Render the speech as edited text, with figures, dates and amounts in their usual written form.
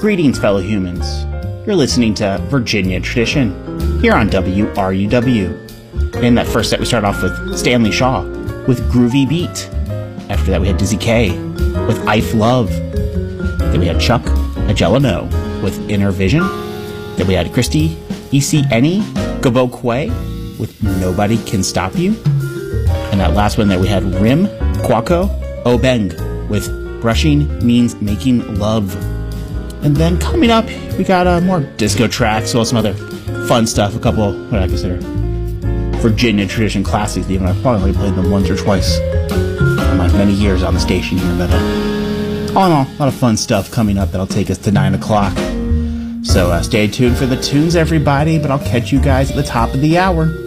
Greetings, fellow humans. You're listening to Virginia Tradition here on WRUW. In that first set, we start off with Stanley Shaw with Groovy Beat. After that, we had Dizzy K with Ife Love. Then we had Chuck Agelano with Inner Vision. Then we had Christy ECNE Gabo Quay with Nobody Can Stop You. And that last one there, we had Rim Kwako Obeng with Brushing Means Making Love. And then coming up, we got more disco tracks, well, some other fun stuff, a couple, what I consider Virginia Tradition classics, even I've probably only played them once or twice in my many years on the station here, but all in all, a lot of fun stuff coming up that'll take us to 9 o'clock. So stay tuned for the tunes, everybody, but I'll catch you guys at the top of the hour.